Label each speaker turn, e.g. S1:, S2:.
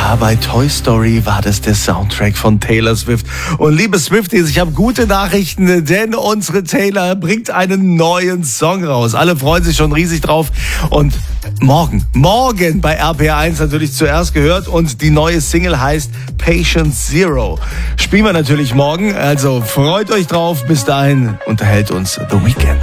S1: Ja, bei Toy Story war das der Soundtrack von Taylor Swift. Und liebe Swifties, ich habe gute Nachrichten, denn unsere Taylor bringt einen neuen Song raus. Alle freuen sich schon riesig drauf. Und morgen bei RPR1 natürlich zuerst gehört. Und die neue Single heißt Patient Zero. Spielen wir natürlich morgen, also freut euch drauf. Bis dahin unterhält uns The Weeknd.